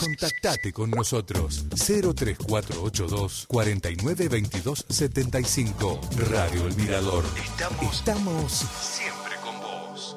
Contactate con nosotros 03482 49 22 75. Radio El Mirador. Estamos siempre